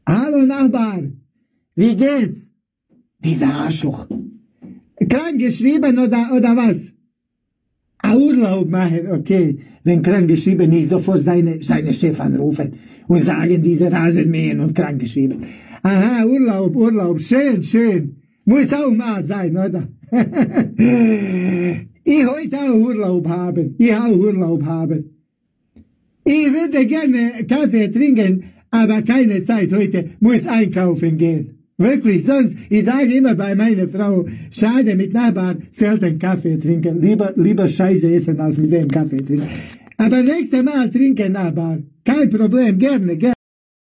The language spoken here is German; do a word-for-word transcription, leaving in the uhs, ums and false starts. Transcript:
Hallo Nachbar, wie geht's? Dieser Arschloch. Krank geschrieben oder, oder was? Ah, Urlaub machen, okay. Wenn krank geschrieben, nicht sofort seine, seine Chef anrufen und sagen, diese Rasenmähen und krank geschrieben. Aha, Urlaub, Urlaub, schön, schön. Muss auch mal sein, oder? Ich heute auch Urlaub haben, ich auch Urlaub haben. Ich würde gerne Kaffee trinken, aber keine Zeit heute, muss einkaufen gehen. Wirklich, sonst, ich sage immer bei meiner Frau, schade mit Nachbarn, selten Kaffee trinken, lieber, lieber Scheiße essen als mit dem Kaffee trinken. Aber nächstes Mal trinken Nachbarn, kein Problem, gerne, gerne.